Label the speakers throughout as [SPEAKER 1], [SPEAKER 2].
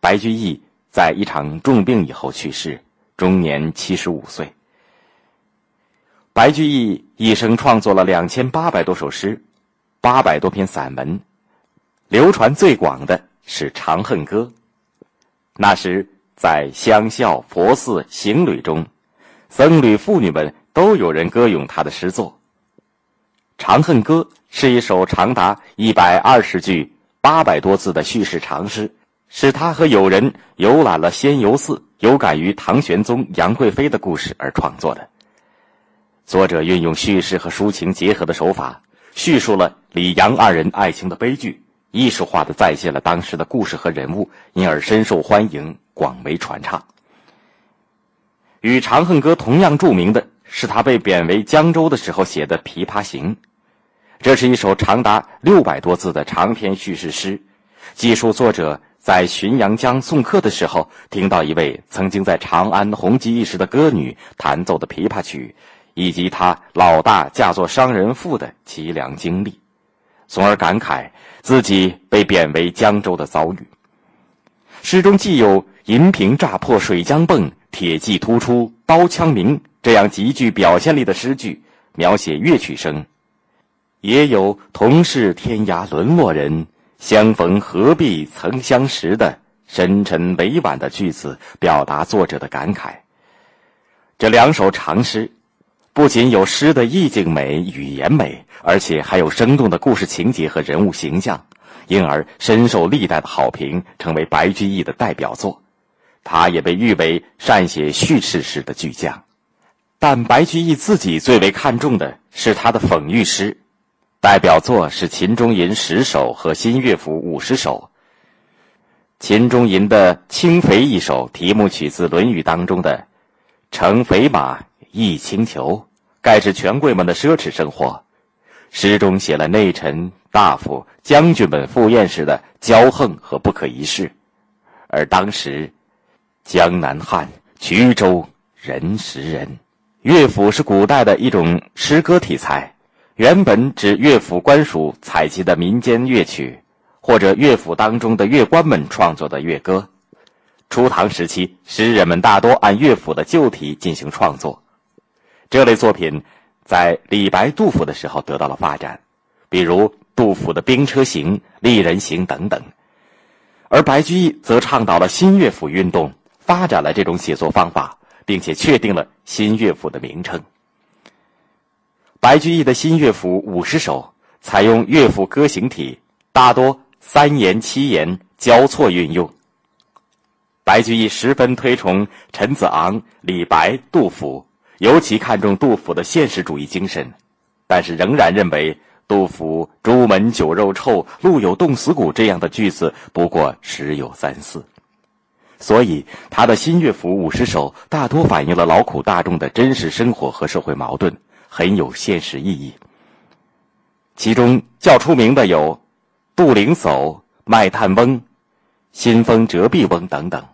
[SPEAKER 1] 白居易在一场重病以后去世，终年75岁。白居易一生创作了2800多首诗，800多篇散文，流传最广的是《长恨歌》。那时在乡校、佛寺、行旅中，僧侣妇女们都有人歌咏他的诗作。《长恨歌》是一首长达120句、800多字的叙事长诗，是他和友人游览了仙游寺，有感于唐玄宗杨贵妃的故事而创作的。作者运用叙事和抒情结合的手法，叙述了李杨二人爱情的悲剧，艺术化地再现了当时的故事和人物，因而深受欢迎，广为传唱。与《长恨歌》同样著名的是他被贬为江州的时候写的《琵琶行》，这是一首长达600多字的长篇叙事诗，记述作者在浔阳江送客的时候，听到一位曾经在长安红极一时的歌女弹奏的琵琶曲，以及他老大嫁作商人妇的凄凉经历，从而感慨自己被贬为江州的遭遇。诗中既有银瓶乍破水浆迸，铁骑突出刀枪鸣这样极具表现力的诗句，描写乐曲声，也有同是天涯沦落人，相逢何必曾相识的深沉委婉的句子，表达作者的感慨。这两首长诗不仅有诗的意境美、语言美，而且还有生动的故事情节和人物形象，因而深受历代的好评，成为白居易的代表作。他也被誉为善写叙事诗的巨匠。但白居易自己最为看重的是他的讽喻诗，代表作是秦中吟10首和新乐府50首。秦中吟的《轻肥》一首，题目取自《论语》当中的“乘肥马，役轻裘”，盖指权贵们的奢侈生活。诗中写了内臣、大夫、将军们赴宴时的骄横和不可一世。而当时江南汉，衢州人识人，乐府是古代的一种诗歌题材，原本指乐府官属采集的民间乐曲，或者乐府当中的乐官们创作的乐歌。初唐时期，诗人们大多按乐府的旧题进行创作，这类作品在李白、杜甫的时候得到了发展，比如杜甫的《兵车行》《丽人行》等等。而白居易则倡导了新乐府运动，发展了这种写作方法，并且确定了新乐府的名称。白居易的新乐府50首采用乐府歌行体，大多3言7言交错运用。白居易十分推崇陈子昂、李白、杜甫，尤其看重杜甫的现实主义精神，但是仍然认为杜甫“朱门酒肉臭，路有冻死骨”这样的句子不过时有3、4。所以他的新乐府50首大多反映了劳苦大众的真实生活和社会矛盾，很有现实意义。其中较出名的有《杜陵叟》《卖炭翁》《新丰折臂翁》等等。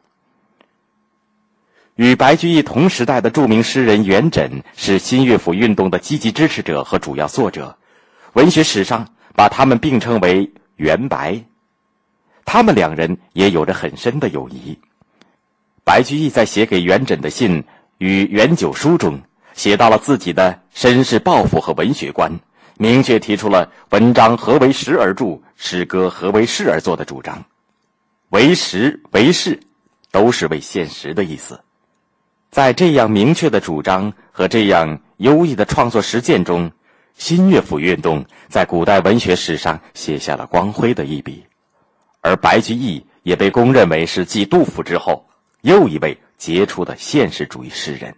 [SPEAKER 1] 与白居易同时代的著名诗人元稹是新乐府运动的积极支持者和主要作者，文学史上把他们并称为元白。他们两人也有着很深的友谊。白居易在写给元稹的信与元九书中，写到了自己的绅士抱负和文学观，明确提出了文章何为实而著，诗歌何为事而作的主张。为实为事都是为现实的意思。在这样明确的主张和这样优异的创作实践中，新乐府运动在古代文学史上写下了光辉的一笔。而白居易也被公认为是继杜甫之后又一位杰出的现实主义诗人。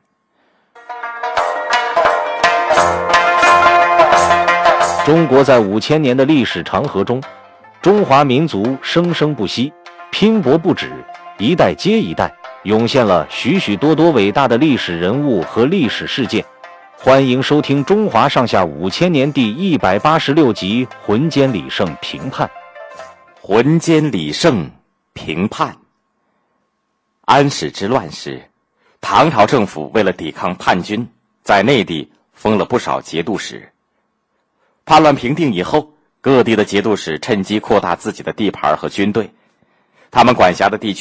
[SPEAKER 2] 中国在5000年的历史长河中，中华民族生生不息，拼搏不止，一代接一代，涌现了许许多多伟大的历史人物和历史事件。欢迎收听《中华上下5000年》第186集《浑间李胜评判》。
[SPEAKER 1] 浑间李胜评判。安史之乱时，唐朝政府为了抵抗叛军，在内地封了不少节度使。叛乱平定以后，各地的节度使趁机扩大自己的地盘和军队，他们管辖的地区